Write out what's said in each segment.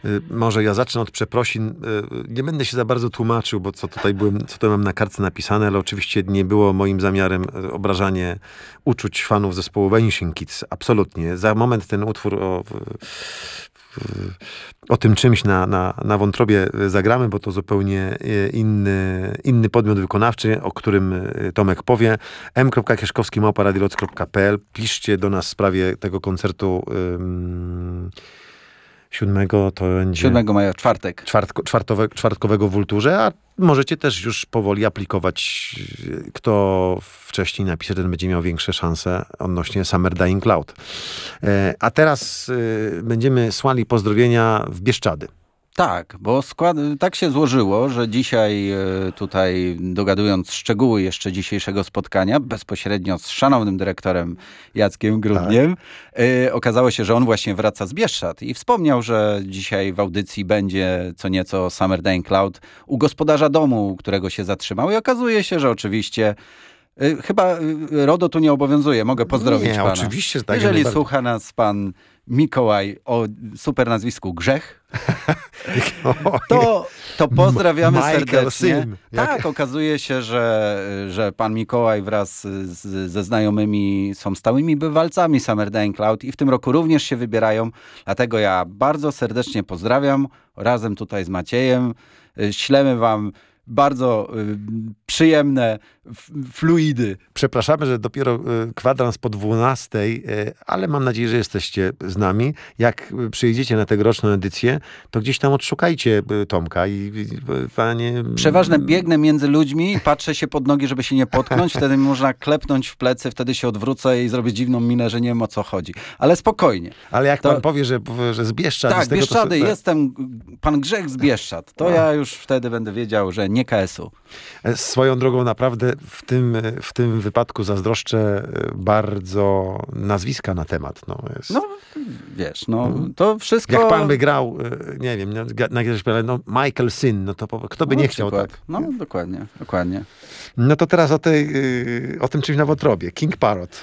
Może ja zacznę od przeprosin. Nie będę się za bardzo tłumaczył, bo co tutaj mam na kartce napisane, ale oczywiście nie było moim zamiarem obrażanie uczuć fanów zespołu Vanishing Kids. Absolutnie. Za moment ten utwór o tym czymś na wątrobie zagramy, bo to zupełnie inny podmiot wykonawczy, o którym Tomek powie. m.kieszkowski@radioloc.pl. Piszcie do nas w sprawie tego koncertu 7 to będzie... 7 maja, czwartek. Czwartkowego w Vulturze, a możecie też już powoli aplikować. Kto wcześniej napisze, ten będzie miał większe szanse odnośnie Summer Dying Cloud. A teraz będziemy słali pozdrowienia w Bieszczady. Tak, bo tak się złożyło, że dzisiaj tutaj dogadując szczegóły jeszcze dzisiejszego spotkania, bezpośrednio z szanownym dyrektorem Jackiem Grudniem, okazało się, że on właśnie wraca z Bieszczad i wspomniał, że dzisiaj w audycji będzie co nieco Summer Dying Cloud u gospodarza domu, u którego się zatrzymał i okazuje się, że oczywiście chyba RODO tu nie obowiązuje. Mogę pozdrowić pana. Oczywiście, że tak. Jeżeli słucha nas pan Mikołaj o super nazwisku Grzech, to pozdrawiamy serdecznie. Syn. Tak, okazuje się, że pan Mikołaj wraz ze znajomymi są stałymi bywalcami Summer Dying Cloud i w tym roku również się wybierają. Dlatego ja bardzo serdecznie pozdrawiam razem tutaj z Maciejem. Ślemy wam bardzo przyjemne fluidy. Przepraszamy, że dopiero kwadrans po 12, ale mam nadzieję, że jesteście z nami. Jak przyjedziecie na tegoroczną edycję, to gdzieś tam odszukajcie Tomka i panie... Przeważnie biegnę między ludźmi, patrzę się pod nogi, żeby się nie potknąć, wtedy można klepnąć w plecy, wtedy się odwrócę i zrobię dziwną minę, że nie wiem o co chodzi. Ale spokojnie. Ale jak pan powie, że z Bieszczad... Tak, z tego, Bieszczady, jestem pan Grzech z Bieszczad. To ja już wtedy będę wiedział, że nie KS-u. Swoją drogą naprawdę w tym wypadku zazdroszczę bardzo nazwiska na temat. Wiesz, to wszystko... Jak pan by grał, nie wiem, na jakieś Michael Syn, to kto by nie chciał tak? No, dokładnie. No to teraz o tym czymś na wątrobie. King Parrot.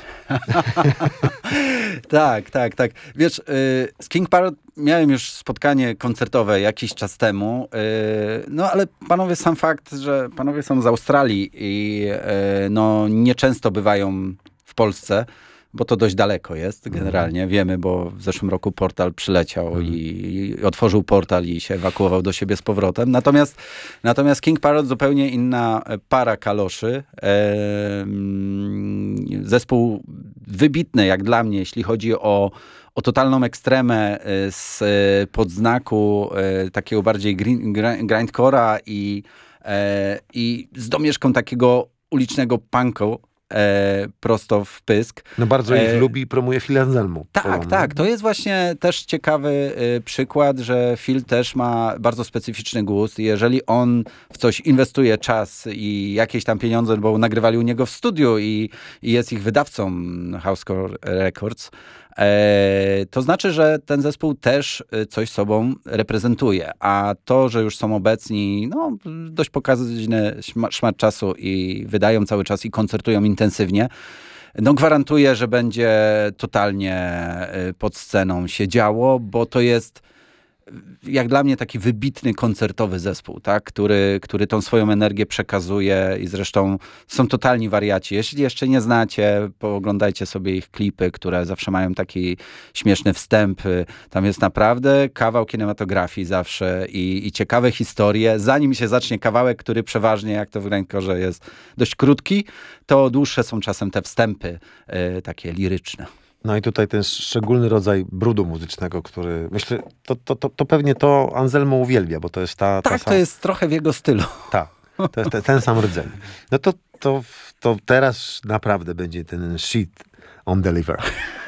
Tak. Wiesz, z King Parrot miałem już spotkanie koncertowe jakiś czas temu, ale panowie, sam fakt, że panowie są z Australii i nieczęsto bywają w Polsce, bo to dość daleko jest generalnie, wiemy, bo w zeszłym roku Portal przyleciał i otworzył portal i się ewakuował do siebie z powrotem. Natomiast King Parrot zupełnie inna para kaloszy. Zespół wybitny jak dla mnie, jeśli chodzi o totalną ekstremę z podznaku takiego bardziej grindcore'a i z domieszką takiego ulicznego punku prosto w pysk. No bardzo ich lubi i promuje Phil Anselmo. Tak. To jest właśnie też ciekawy przykład, że Phil też ma bardzo specyficzny gust. Jeżeli on w coś inwestuje czas i jakieś tam pieniądze, bo nagrywali u niego w studiu i jest ich wydawcą Housecore Records, to znaczy, że ten zespół też coś sobą reprezentuje. A to, że już są obecni dość pokaźny szmat czasu i wydają cały czas i koncertują intensywnie, gwarantuje, że będzie totalnie pod sceną się działo, bo to jest jak dla mnie taki wybitny koncertowy zespół, tak? który tą swoją energię przekazuje i zresztą są totalni wariaci. Jeśli jeszcze nie znacie, pooglądajcie sobie ich klipy, które zawsze mają taki śmieszny wstęp. Tam jest naprawdę kawał kinematografii zawsze i ciekawe historie. Zanim się zacznie kawałek, który przeważnie, jak to w grindcore jest dość krótki, to dłuższe są czasem te wstępy takie liryczne. No i tutaj ten szczególny rodzaj brudu muzycznego, który myślę, to pewnie to Anselmo uwielbia, bo to jest to jest trochę w jego stylu. Tak, to jest ten sam rdzeń. No to teraz naprawdę będzie ten shit on deliver.